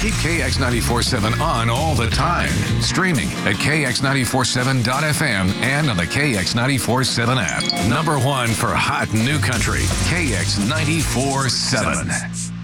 Keep KX947 on all the time. Streaming at KX947.FM and on the KX947 app. Number one for hot new country, KX947.